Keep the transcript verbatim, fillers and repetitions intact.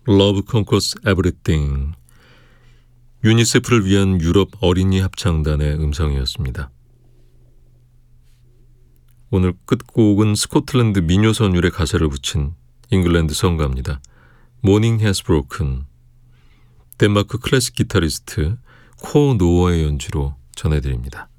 Love Conquers Everything. 유니세프를 위한 유럽 어린이 합창단의 음성이었습니다. 오늘 끝곡은 스코틀랜드 민요 선율의 가사를 붙인 잉글랜드 성가입니다. Morning Has Broken. 덴마크 클래식 기타리스트 코 노어의 연주로 전해드립니다.